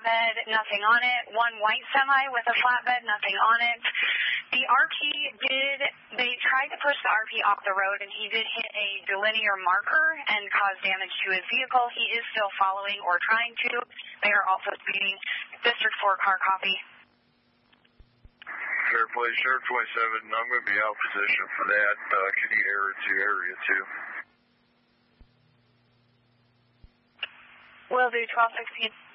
flatbed, nothing on it. One white semi with a flatbed, nothing on it. The they tried to push the RP off the road, and he did hit a delinear marker and cause damage to his vehicle. He is still following or trying to. They are also speeding. District 4 car copy. Fair play, Sheriff 27. I'm going to be out of position for that. Can you air it to area 2? Will do, 1216.